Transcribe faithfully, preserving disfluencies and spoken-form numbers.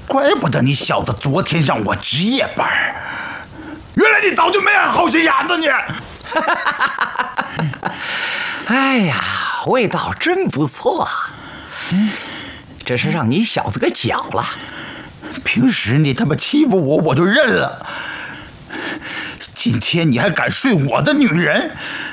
怪不得你小子昨天让我值夜班，原来你早就没安好心眼子你！ 哎呀，味道真不错，嗯，这是让你小子给搅了。 平时你他妈欺负我，我就认了。今天你还敢睡我的女人，